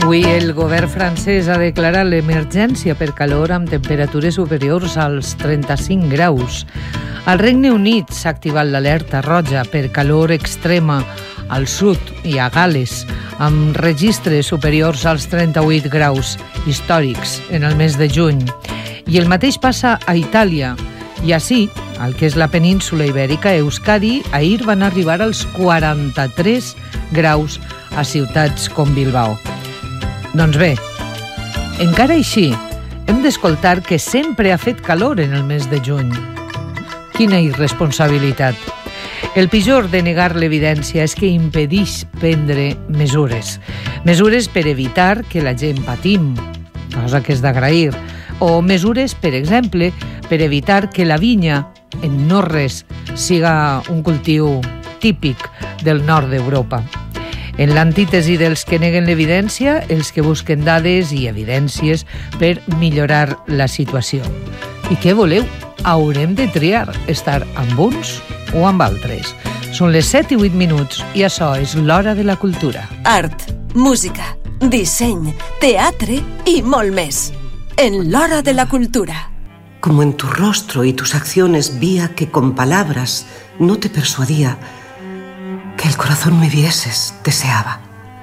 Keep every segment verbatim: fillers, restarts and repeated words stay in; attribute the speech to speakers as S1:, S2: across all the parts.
S1: Avui el govern francès ha declarat l'emergència per calor amb temperatures superiors als trenta-cinc graus. Al Regne Unit s'ha activat l'alerta roja per calor extrema al sud i a Gales, amb registres superiors als trenta-vuit graus històrics en el mes de juny. I el mateix passa a Itàlia. I així, al que és la península ibèrica, Euskadi, ahir van arribar als quaranta-tres graus a ciutats com Bilbao. Doncs bé, encara així, hem d'escoltar que sempre ha fet calor en el mes de juny. Quina irresponsabilitat! El pitjor de negar l'evidència és que impedeix prendre mesures. Mesures per evitar que la gent patim, cosa que és d'agrair, o mesures, per exemple, per evitar que la vinya en no res siga un cultiu típic del nord d'Europa. En l'antítesi dels que neguen l'evidència, els que busquen dades i evidències per millorar la situació. I què voleu? Haurem de triar estar amb uns o amb altres. Són les set i vuit minuts i això és l'Hora de la Cultura.
S2: Art, música, disseny, teatre i molt més. En l'Hora de la Cultura.
S3: Como en tu rostro y tus acciones vía que con palabras no te persuadía, que el corazón me vieses deseaba.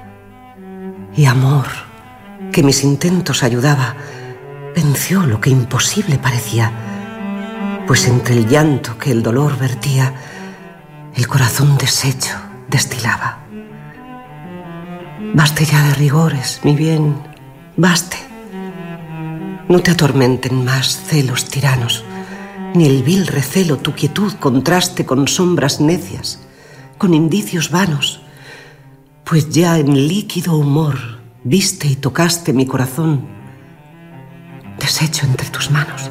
S3: Y amor, que mis intentos ayudaba, venció lo que imposible parecía, pues entre el llanto que el dolor vertía, el corazón deshecho destilaba. Baste ya de rigores, mi bien, baste. No te atormenten más celos tiranos, ni el vil recelo tu quietud contraste con sombras necias, con indicios vanos, pues ya en líquido humor viste y tocaste mi corazón, deshecho entre tus manos.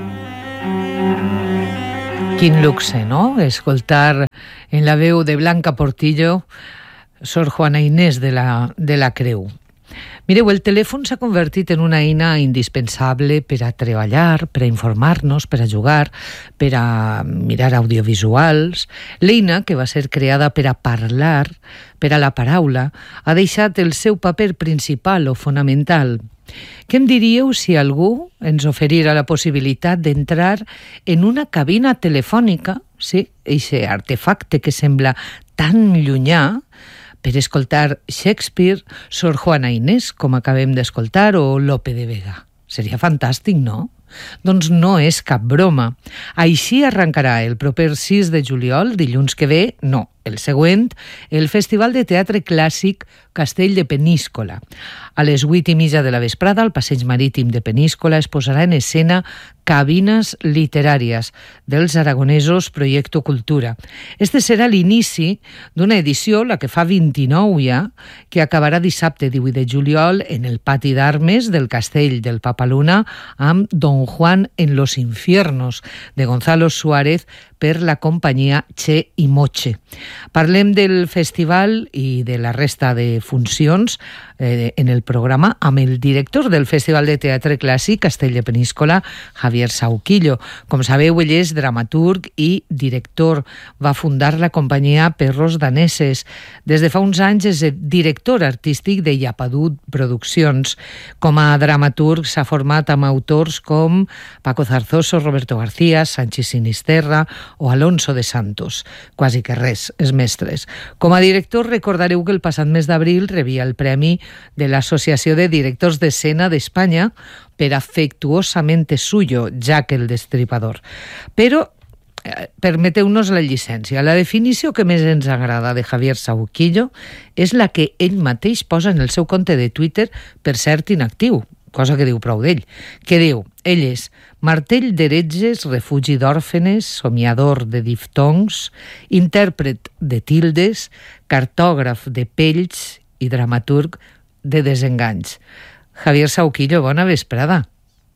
S1: Quin luxe, no?, escoltar en la veu de Blanca Portillo Sor Juana Inés de la, de la Creu. Mireu, el telèfon s'ha convertit en una eina indispensable per a treballar, per a informar-nos, per a jugar, per a mirar audiovisuals. L'eina, que va ser creada per a parlar, per a la paraula, ha deixat el seu paper principal o fonamental. Què em diríeu si algú ens oferira la possibilitat d'entrar en una cabina telefònica, sí, aquest artefacte que sembla tan llunyà, per escoltar Shakespeare, Sor Juana Inés, com acabem d'escoltar, o Lope de Vega? Seria fantàstic, no? Doncs no és cap broma. Així arrencarà el proper sis de juliol, dilluns que ve, no, el següent, el Festival de Teatre Clàssic Castell de Peníscola. A les vuit i mitja de la vesprada, al Passeig Marítim de Peníscola es posarà en escena Cabines Literàries dels aragonesos Proyecto Cultura. Este serà l'inici d'una edició, la que fa vint-i-nou ja, que acabarà dissabte divuit de juliol en el pati d'armes del Castell del Papaluna amb Don Juan en los Infiernos, de Gonzalo Suárez, per la companyia Che i Moche. Parlem del festival i de la resta de funcions eh, en el programa amb el director del Festival de Teatre Clàssic Castell de Peníscola, Javier Sauquillo. Com sabeu, ell és dramaturg i director. Va fundar la companyia Perros Daneses. Des de fa uns anys és director artístic de Llapadut Produccions. Com a dramaturg s'ha format amb autors com Paco Zarzoso, Roberto García, Sanchi Sinisterra o Alonso de Santos. Quasi que res, és mestres. Com a director, recordareu que el passat mes d'abril rebia el premi de l'Associació de Directors d'Escena d'Espanya per Afectuosamente Suyo, Jack el Destripador. Però eh, permeteu-nos la llicència. La definició que més ens agrada de Javier Sauquillo és la que ell mateix posa en el seu compte de Twitter, per cert inactiu, cosa que diu prou d'ell, que diu, ell és martell d'heretges, refugi d'òrfenes, somiador de diftongs, intèrpret de tildes, cartògraf de pells i dramaturg de desenganys. Javier Sauquillo, bona vesprada.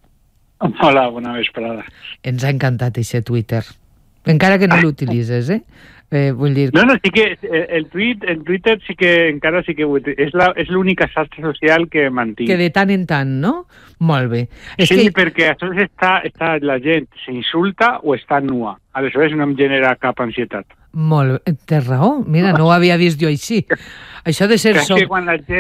S4: Hola, bona vesprada.
S1: Ens ha encantat aquest Twitter. Encara que no l'utilitzes, eh? Eh, vull dir...
S4: No, no, sí que el, tweet, el Twitter sí que encara sí que és, la, és l'única xarxa social que mantinc.
S1: Que de tant en tant, no? Molt bé. És
S4: sí,
S1: que...
S4: perquè això està, està, la gent s'insulta o està nua. Aleshores no em genera cap ansietat.
S1: Molt bé, tens raó. Mira, no ho havia vist jo així. Això de ser...
S4: Que, som... que quan la gent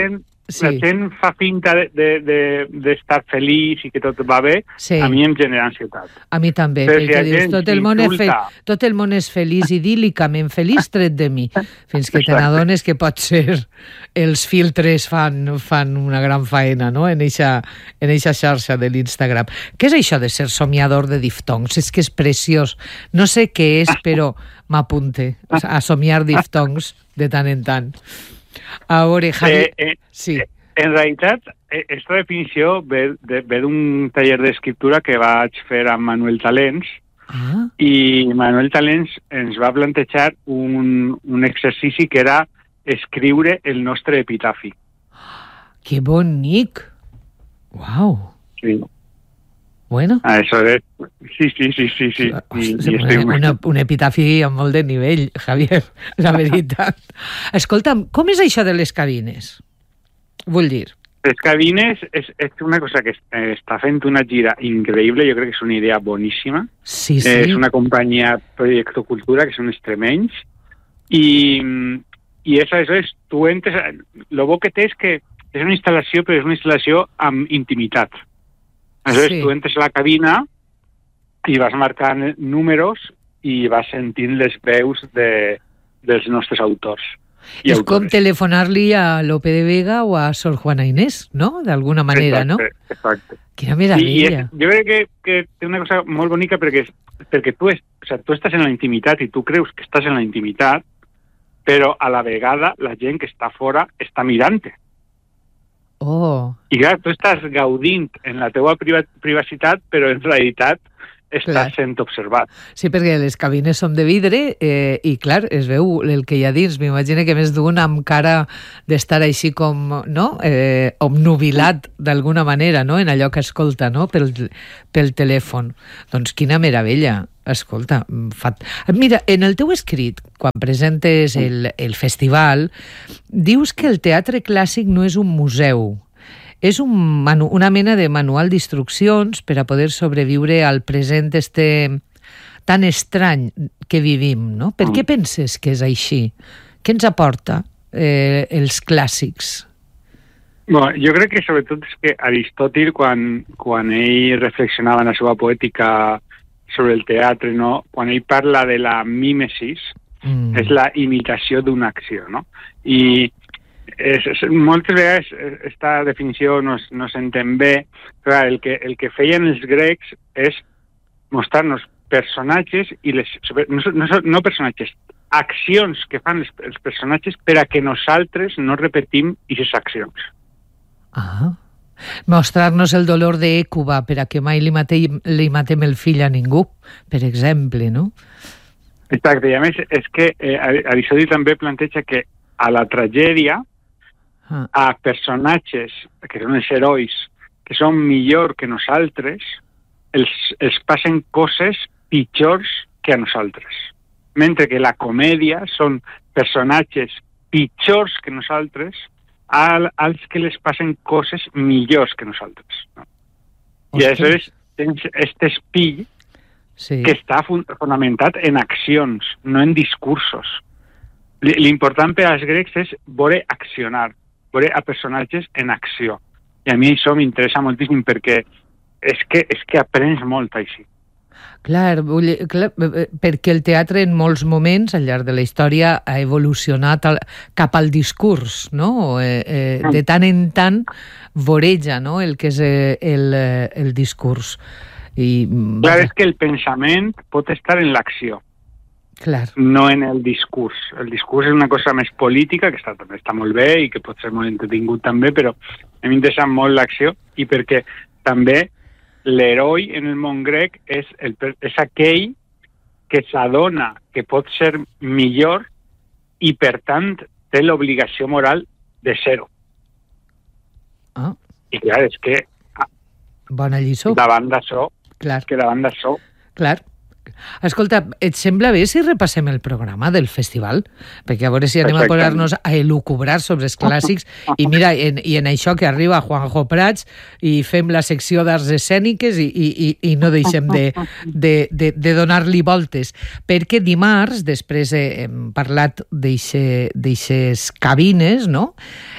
S1: Sí.
S4: la gent fa finta d'estar de, de, de feliç i que tot va bé, sí. A mi em genera ansietat.
S1: A mi també,
S4: Però
S1: perquè
S4: si
S1: dius, tot el, món és fe... tot el món és feliç, idíl·licament feliç, tret de mi, fins que te n'adones que pot ser els filtres fan, fan una gran faena, no?, en eixa, en eixa xarxa de l'Instagram. Què és això de ser somiador de diftongs? És que és preciós. No sé què és, però m'apunte a somiar diftongs de tant en tant. A veure, Javier...
S4: Eh, eh,
S1: sí.
S4: En realitat, aquesta definició ve, de, ve d'un taller d'escriptura que vaig fer amb Manuel Talents, ah. i Manuel Talents ens va plantejar un, un exercici que era escriure el nostre epitafi.
S1: Que bonic! Uau!
S4: Sí.
S1: Bueno.
S4: Ah, eso es... Sí, sí, sí, sí. sí. I,
S1: i estic... una, un epitafi amb molt de nivell, Javier, la veritat. Escolta'm, com és això de les cabines? Vull dir...
S4: Les cabines és, és una cosa que està fent una gira increïble, jo crec que és una idea boníssima.
S1: Sí, sí.
S4: És una companyia Proyecto Cultura, que són extremenys, i, i és això, és, tu entres... El bo que té és que és una instal·lació, però és una instal·lació amb intimitat. Aleshores, sí. Tu entres a la cabina i vas marcant números i vas sentint les veus de, dels nostres autors. I
S1: és
S4: autores.
S1: Com telefonar-li a Lope de Vega o a Sor Juana Inés, no? D'alguna manera,
S4: exacte,
S1: no?
S4: Exacte.
S1: Quina meravella.
S4: Sí, jo crec que, que té una cosa molt bonica perquè, perquè tu, és, o sea, tu estàs en la intimitat i tu creus que estàs en la intimitat, però a la vegada la gent que està fora està mirant-te.
S1: Oh.
S4: I clar, tu estàs gaudint en la teua priva privacitat, però en realitat estàs clar. Sent observat.
S1: Sí, perquè les cabines són de vidre eh, i, clar, es veu el que hi ha dins. M'imagino que més d'un amb cara d'estar així com, no?, eh, obnubilat d'alguna manera, no?, en allò que escolta, no?, pel, pel telèfon. Doncs quina meravella. Escolta, fat... mira, en el teu escrit, quan presentes el, el festival, dius que el teatre clàssic no és un museu, és un manu... una mena de manual d'instruccions per a poder sobreviure al present este tan estrany que vivim, no? Per què penses que és així? Què ens aporta eh, els clàssics?
S4: Bueno, jo crec que sobretot és que Aristòtil, quan, quan ell reflexionava en la seva poètica sobre el teatre, no? Quan ell parla de la mímesis, mm. és la imitació d'una acció, no? I és, és, moltes vegades aquesta definició no, no s'entén bé, però el que, el que feien els grecs és mostrar-nos personatges i les, no, no, no personatges, accions que fan els, els personatges per a que nosaltres no repetim aquestes accions.
S1: Ah, mostrar-nos el dolor d'Ècuba per a que mai li matem, li matem el fill a ningú, per exemple, no?
S4: Exacte, i a més és que eh, Aristòtil també planteja que a la tragèdia, ah. a personatges, que són els herois, que són millor que nosaltres, els, els passen coses pitjors que a nosaltres. Mentre que la comèdia són personatges pitjors que nosaltres, al, als que les passen coses millors que nosaltres. No? I aleshores tens aquest espill sí. que està fonamentat en accions, no en discursos. L'important per als grecs és veure accionar, veure a personatges en acció. I a mi això m'interessa moltíssim perquè és que, és que aprens molt així.
S1: Clar, clar, perquè el teatre en molts moments al llarg de la història ha evolucionat al, cap al discurs, no? Eh, eh, de tant en tant voreja, no?, el que és el, el discurs. I,
S4: clar, és que el pensament pot estar en l'acció,
S1: clar.
S4: No en el discurs. El discurs és una cosa més política, que està, està molt bé i que pot ser molt entretingut també, però a mi m'interessa molt l'acció i perquè també l'heroi en el món grec és, el, és aquell que s'adona que pot ser millor i, per tant, té l'obligació moral de ser-ho.
S1: Ah.
S4: I, clar, és que...
S1: Bona lliçó.
S4: Davant d'això,
S1: clar.
S4: que davant d'això...
S1: Clar. Escolta, et sembla bé si repassem el programa del festival? Perquè a veure si anem a posar-nos a elucubrar sobre els clàssics i mira, en, i en això que arriba Juanjo Prats i fem la secció d'arts escèniques i, i, i no deixem de, de, de, de donar-li voltes. Perquè dimarts, després hem parlat d'eixes cabines, no?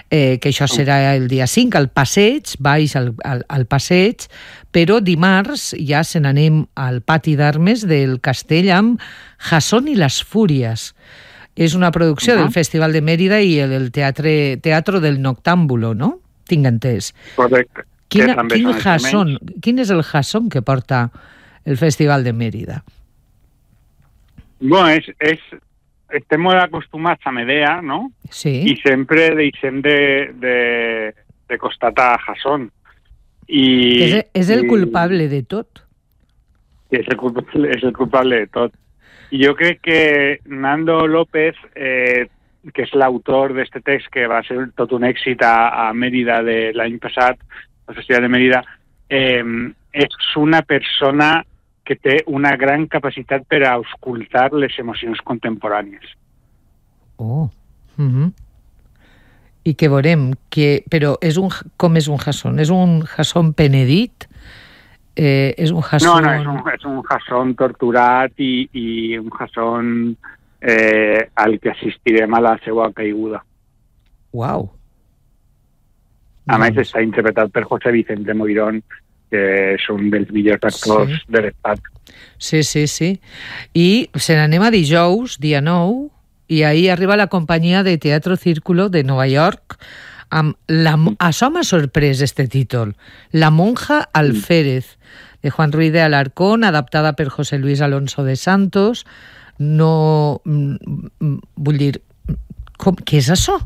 S1: eh, que això serà el dia cinc, al passeig, baix al, al, al passeig, però dimarts ja se n'anem al pati d'armes del castell amb Jasón i les Fúries. És una producció uh-huh. del Festival de Mèrida i del teatre, Teatro del Noctámbulo, no? Tinc entès.
S4: Correcte.
S1: Quina, quin, Jasón, quin és el Jasón que porta el Festival de Mèrida?
S4: Bueno, és, és, estem molt acostumats a Medea, no?
S1: Sí.
S4: I sempre deixem de, de, de constatar a Jasón. I,
S1: és, és el culpable
S4: i,
S1: de tot.
S4: És el culpable, és el culpable de tot. I jo crec que Nando López, eh, que és l'autor d'aquest text, que va ser tot un èxit a, a Mèrida de l'any passat, al Festival de Mèrida, eh, és una persona que té una gran capacitat per a auscultar les emocions contemporànies.
S1: Oh. Uh-huh. I que veurem, que, però és un, com és un Jasón? És un Jasón penedit? Eh, és un Jasón...
S4: No, no, és un, és un Jasón torturat i, i un Jasón eh, al que assistirem a la seva caiguda.
S1: Uau!
S4: A doncs... més, està interpretat per José Vicente Moirón, que és un dels millors actors sí. de l'estat.
S1: Sí, sí, sí. I se n'anem a dijous, dia nou, i ahir arriba la companyia de Teatro Círculo de Nova York amb la... Això m'ha sorprès, este títol. La monja Alférez, de Juan Ruiz de Alarcón, adaptada per José Luis Alonso de Santos. No... Vull dir... Com... Què és això?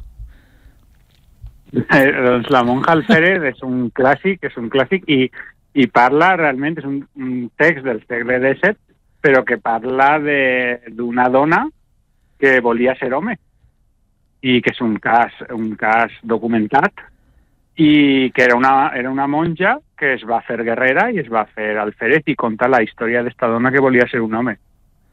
S4: Eh, doncs la monja Alférez és un clàssic, és un clàssic i, i parla realment, és un, un text del segle disset, però que parla d'una dona que volia ser home i que és un cas, un cas documentat i que era una, era una monja que es va fer guerrera i es va fer alférez i conta la història d'esta dona que volia ser un home.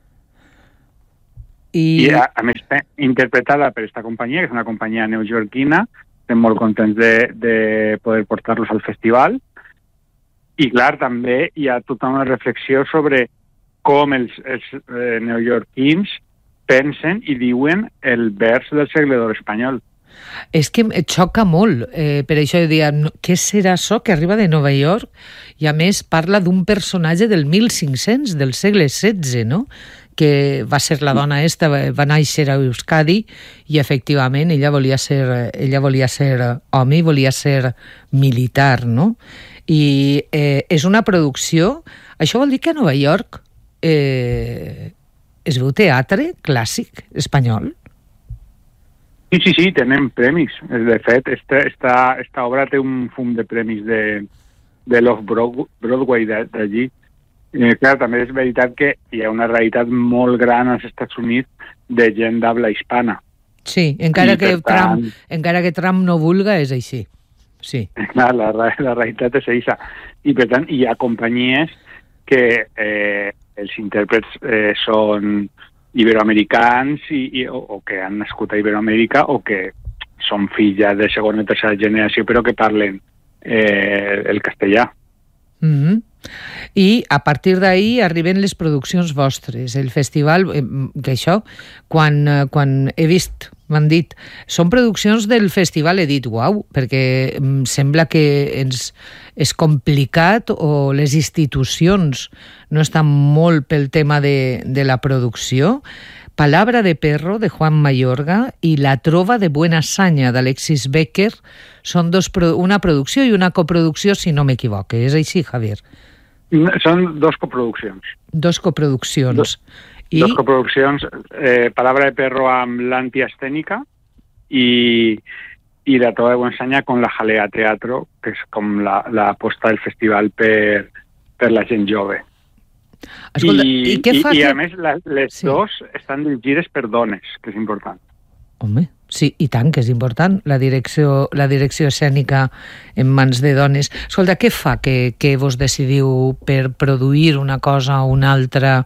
S4: I, I a, a més, interpretada per esta companyia, que és una companyia neoyorquina. Estem molt contents de, de poder portar-los al festival. I, clar, també hi ha tota una reflexió sobre com els, els eh, neoyorquins pensen i diuen el vers del segle d'or espanyol.
S1: És que et xoca molt. Eh, per això jo diria, què serà això que arriba de Nova York? I, a més, parla d'un personatge del mil cinc-cents, del segle setze, no?, que va ser la dona esta, va néixer a Euskadi i efectivament ella volia ser, ella volia ser home i volia ser militar, no? I eh, és una producció... Això vol dir que a Nova York eh, es veu teatre clàssic espanyol?
S4: Sí, sí, sí, tenen premis. De fet, esta, esta, esta obra té un fum de premis de, de l'Off-Broadway d'allí. I, clar, també és veritat que hi ha una realitat molt gran als Estats Units de gent d'habla hispana.
S1: Sí, encara que,
S4: tant, Trump,
S1: encara que Trump no vulga, és així. Sí.
S4: Clar, la, la realitat és aquesta. I, per tant, hi ha companyies que eh, els intèrprets eh, són iberoamericans i, i, o, o que han nascut a Iberoamèrica o que són filles de segona o tercera generació però que parlen eh, el castellà.
S1: Mm-hmm. I a partir d'ahir arriben les produccions vostres, el festival, que això, quan, quan he vist, m'han dit, són produccions del festival, he dit, uau, perquè em sembla que ens és complicat o les institucions no estan molt pel tema de, de la producció. Palabra de perro, de Juan Mayorga, i La trova de Buena Saña, d'Alexis Becker, són dos, una producció i una coproducció, si no m'equivoque. És així, Javier?
S4: Són dos coproduccions.
S1: Dos coproduccions.
S4: Dos, I... dos coproduccions, eh, Palabra de perro amb l'Antiescènica i, i La trova de Buena Saña con la Jalea Teatro, que és com l'aposta la, del festival per, per la gent jove.
S1: Escolta, i, i, què fa
S4: i,
S1: que...
S4: i a més la, les sí. dos estan dirigides per dones, que és important.
S1: Home, sí, i tant que és important la direcció, la direcció escènica en mans de dones. Escolta, què fa que, que vos decidiu per produir una cosa o una altra,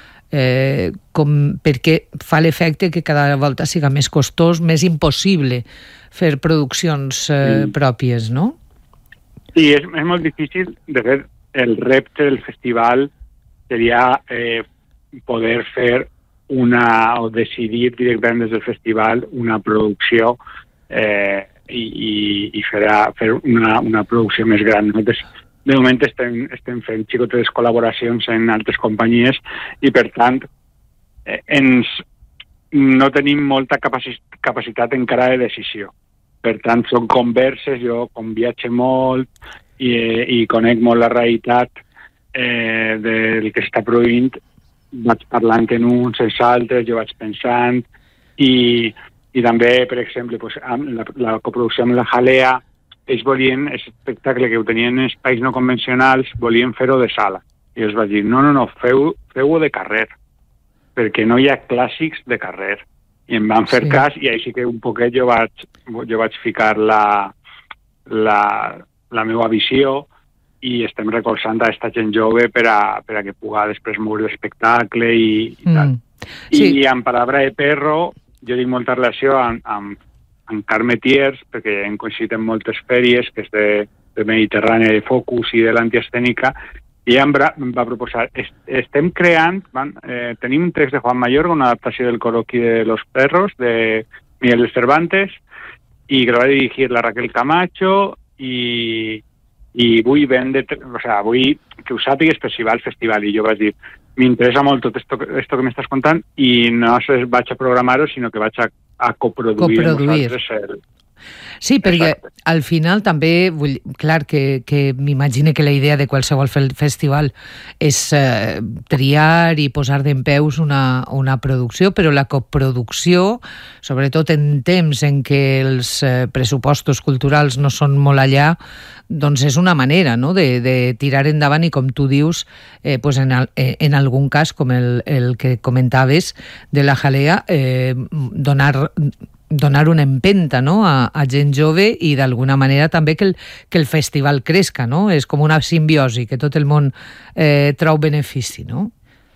S1: eh, com, perquè fa l'efecte que cada volta siga més costós, més impossible fer produccions eh, sí. pròpies, no?
S4: Sí, és, és molt difícil. De fet, el repte del festival seria eh, poder fer una, o decidir directament des del festival una producció eh, i, i, i farà fer una, una producció més gran. Nosaltres, de moment, estem, estem fent xicotes col·laboracions en altres companyies i, per tant, eh, ens, no tenim molta capaci capacitat encara de decisió. Per tant, són converses, jo com viatge molt i, i conec molt la realitat eh, del que està produint, vaig parlant en uns, els altres, jo vaig pensant, i, i també, per exemple, pues, la, la coproducció amb la Jalea, ells volien, aquest espectacle que ho tenien en espais no convencionals, volien fer-ho de sala. I els vaig dir, no, no, no, feu-ho feu de carrer, perquè no hi ha clàssics de carrer. I em van fer sí. cas, i així que un poquet jo vaig, jo vaig ficar la, la, la meva visió, i estem recolzant a aquesta gent jove per a, per a que pugui després moure l'espectacle i, i mm. tal. Sí. I amb Palabra de Perro, jo tinc molta relació amb, amb, amb Carme Thiers, perquè hem coincidit en moltes fèries, que és de, de Mediterrània, de Focus i de l'Antiescènica, i em va, em va proposar, est, estem creant, van, eh, tenim un text de Juan Mayorga, una adaptació del coloqui de Los Perros, de Miguel de Cervantes, i que la va dirigir la Raquel Camacho, i, i vull vendre, o sea, vull que ho sàpigues per si va al festival. I jo vaig dir, m'interessa molt tot esto, esto que m'estàs contant, i no vaig a programar-ho, sinó que vaig a, a coproduir,
S1: coproduir.
S4: amb vosaltres el...
S1: Sí, perquè
S4: Exacte.
S1: al final també, vull, clar, que, que m'imagine que la idea de qualsevol festival és eh, triar i posar dempeus una, una producció, però la coproducció, sobretot en temps en què els eh, pressupostos culturals no són molt allà, doncs és una manera, no?, de, de tirar endavant i, com tu dius, eh, pues en, el, en algun cas, com el, el que comentaves de la Jalea, eh, donar... donar una empenta, no?, a, a gent jove i d'alguna manera també que el, que el festival cresca, no? És com una simbiosi, que tot el món eh, trau benefici, no?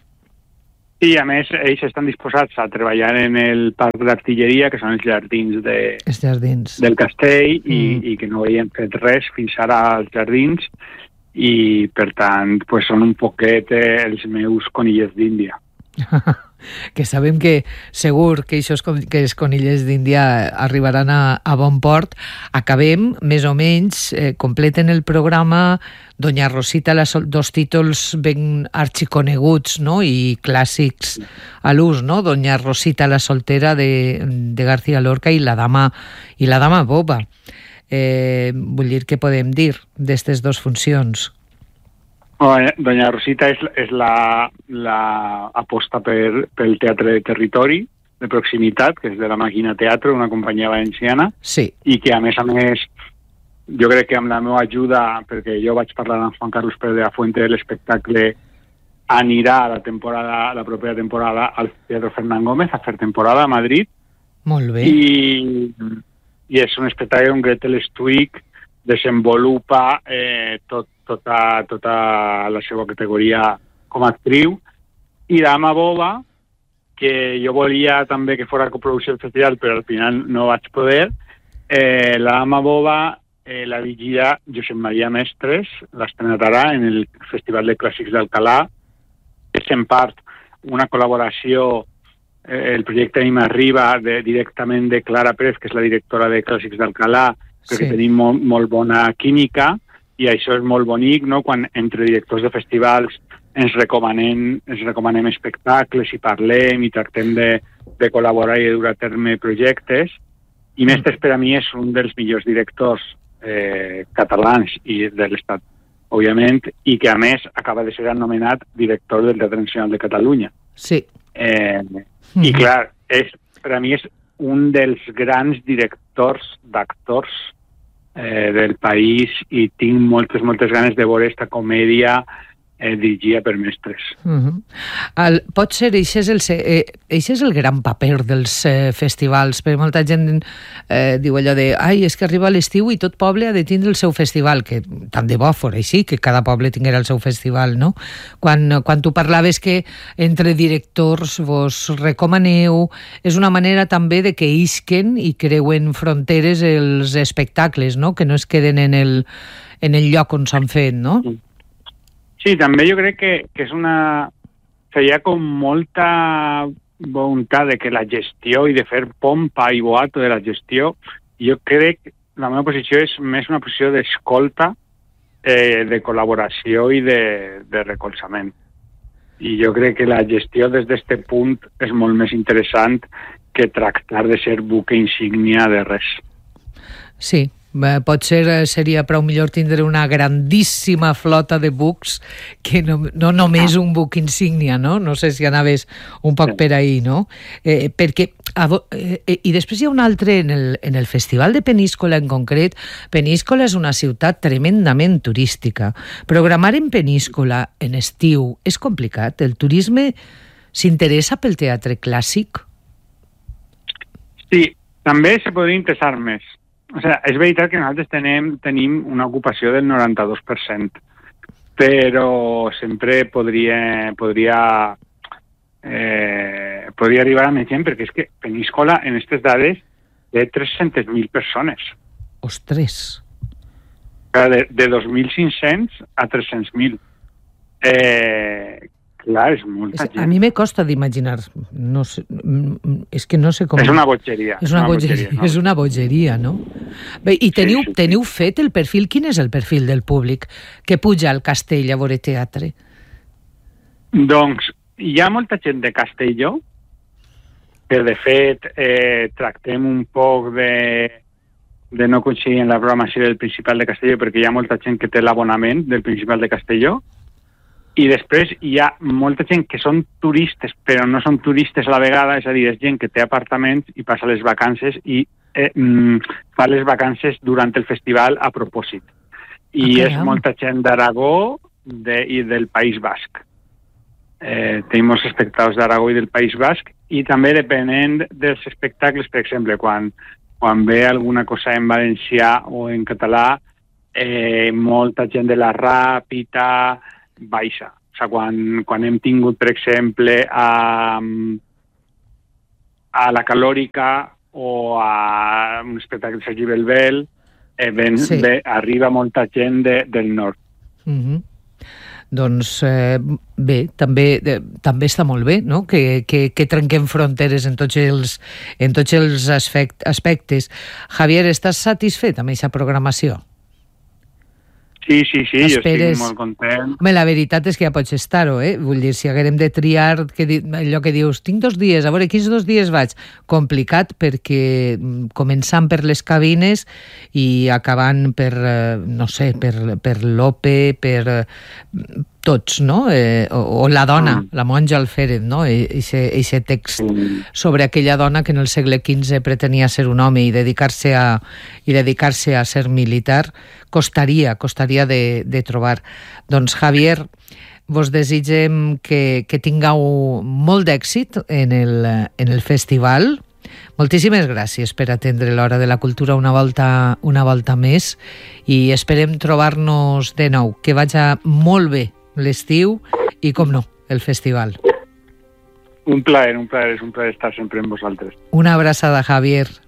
S4: I a més ells estan disposats a treballar en el parc d'artilleria, que són els jardins, de,
S1: els jardins.
S4: del castell, mm. i, i que no havien fet res fins ara als jardins, i per tant pues, són un poquet eh, els meus conilles d'Índia.
S1: Que sabem que segur que aquests que els conilles d'Índia arribaran a, a bon port. Acabem, més o menys, eh, completen el programa Doña Rosita, la Sol, dos títols ben arxiconeguts, no?, i clàssics a l'ús, no?, Doña Rosita la soltera de, de García Lorca i la dama, i la dama boba. Eh, vull dir, què podem dir d'aquestes dues funcions?
S4: Doña Rosita és, és la, la aposta per, pel teatre de territori, de proximitat, que és de la Màquina Teatre, una companyia valenciana,
S1: sí.
S4: I que, a més a més, jo crec que amb la meva ajuda, perquè jo vaig parlar amb Juan Carlos Pérez de la Fuente de l'espectacle, anirà la temporada, la propera temporada al Teatre Fernán Gómez a fer temporada a Madrid.
S1: Molt bé.
S4: I, i és un espectacle on Gretel Stuyck desenvolupa eh, tot tota, tota la seva categoria com a actriu, i Dama Boba, que jo volia també que fos coproducció del festival, però al final no vaig poder. Eh, la Dama Boba eh, la dirigirà Josep Maria Mestres, l'estrenarà en el Festival de Clàssics d'Alcalà. És en part una col·laboració, eh, el projecte Anima Arriba, de, directament de Clara Pérez, que és la directora de Clàssics d'Alcalà, perquè sí. Tenim molt, molt bona química, i això és molt bonic, no?, quan entre directors de festivals ens recomanem, ens recomanem espectacles i parlem i tractem de, de col·laborar i de dur a terme projectes. I Mestres per a mi és un dels millors directors eh, catalans i de l'Estat, òbviament, i que a més acaba de ser anomenat director del Teatre Nacional de Catalunya.
S1: Sí.
S4: Eh, mm. I clar, és, per a mi és un dels grans directors d'actors Eh, del país, i tinc moltes, moltes ganes de veure aquesta comèdia eh, dirigida per Mestres.
S1: Uh-huh. el, pot ser, això és, el, eh, això és el gran paper dels eh, festivals, perquè molta gent eh, diu allò de ai, és que arriba l'estiu i tot poble ha de tindre el seu festival, que tant de bo fos així, que cada poble tinguera el seu festival, no? Quan, quan tu parlaves que entre directors vos recomaneu, és una manera també de que isquen i creuen fronteres els espectacles, no?, que no es queden en el, en el lloc on s'han fet, no?
S4: Sí. Sí, també jo crec que, que és una... O sigui, hi ha com molta voluntat de que la gestió i de fer pompa i boato de la gestió, jo crec la meva posició és més una posició d'escolta, eh, de col·laboració i de, de recolzament. I jo crec que la gestió des d'aquest punt és molt més interessant que tractar de ser buque insígnia de res.
S1: Sí, potser seria prou millor tindre una grandíssima flota de bucs que no, no només un buc insígnia, no? No sé si anaves un poc per ahí, no? Eh, perquè, eh, i després hi ha un altre, en el, en el Festival de Peníscola en concret. Peníscola és una ciutat tremendament turística. Programar en Peníscola en estiu és complicat. El turisme s'interessa pel teatre clàssic?
S4: Sí, també se podria interessar més. O sigui, és veritat que nosaltres tenim, tenim una ocupació del noranta-dos per cent, però sempre podria, podria, eh, podria arribar a més gent, perquè és que Peníscola, en aquestes dades, té tres-centes mil persones.
S1: Ostres!
S4: De, de dos mil cinc-cents a tres-cents mil. Eh, clar, és molta
S1: és,
S4: gent.
S1: A mi me costa d'imaginar. No sé, és que no sé com...
S4: És una bogeria.
S1: És una, una bogeria, bogeria no? És una bogeria, no? Bé, i teniu, sí, sí, teniu sí. fet el perfil? Quin és el perfil del públic que puja al Castell a veure teatre?
S4: Doncs hi ha molta gent de Castelló, que de fet eh, tractem un poc de, de no coincidir en la programació del Principal de Castelló, perquè hi ha molta gent que té l'abonament del Principal de Castelló. I després hi ha molta gent que són turistes, però no són turistes a la vegada, és a dir, és gent que té apartaments i passa les vacances i eh, mm, fa les vacances durant el festival a propòsit. I okay, és molta gent d'Aragó de, i del País Basc. Eh, tenim molts espectacles d'Aragó i del País Basc, i també depenent dels espectacles, per exemple, quan, quan ve alguna cosa en valencià o en català, eh, molta gent de la Ràpita baixa. O sigui, quan, quan hem tingut, per exemple, a, a la Calòrica o a un espectacle de Sergi Belbel, eh, ben, sí. bé, arriba molta gent de, del nord.
S1: Mm-hmm. Doncs eh, bé, també, eh, també està molt bé, no? que, que, que trenquem fronteres en tots els, en tots els aspectes. Javier, estàs satisfet amb aquesta programació?
S4: Sí, sí, sí,
S1: Esperes...
S4: jo estic molt content.
S1: Home, la veritat és que ja pots estar-ho, eh? Vull dir, si haguérem de triar que di... allò que dius, tinc dos dies, a veure, quins dos dies vaig? Complicat, perquè començant per les cabines i acabant per, no sé, per, per l'Ope, per tots, no? Eh, o, o la dona, mm. la monja Alférez, no? Eixe text mm. sobre aquella dona que en el segle quinze pretenia ser un home i dedicar-se a, i dedicar-se a ser militar, costaria, costaria de, de trobar. Doncs, Javier, vos desitgem que, que tingueu molt d'èxit en el, en el festival. Moltíssimes gràcies per atendre l'Hora de la Cultura una volta, una volta més i esperem trobar-nos de nou. Que vagi molt bé l'estiu i, com no, el festival.
S4: Un plaer, un plaer, és un plaer estar sempre amb vosaltres.
S1: Una abraçada, Javier.